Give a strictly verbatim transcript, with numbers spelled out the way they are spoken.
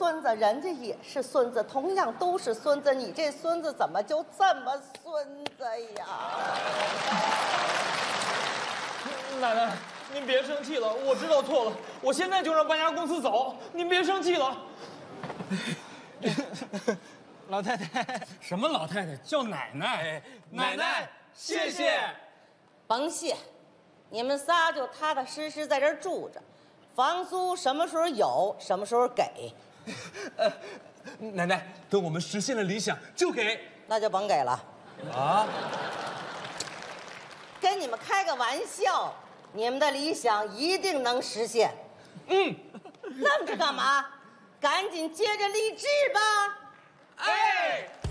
孙子，人家也是孙子，同样都是孙子，你这孙子怎么就这么孙子呀？ 奶奶，您别生气了，我知道错了，我现在就让搬家公司走，您别生气了。 老太太， 什么老太太？叫奶奶。奶奶，谢谢。 甭谢，你们仨就踏踏实实在这儿住着，房租什么时候有，什么时候给。 呃，奶奶，等我们实现了理想就给。 那就甭给了。 啊？ 跟你们开个玩笑，你们的理想一定能实现。 嗯。 愣着干嘛？赶紧接着励志吧。 哎。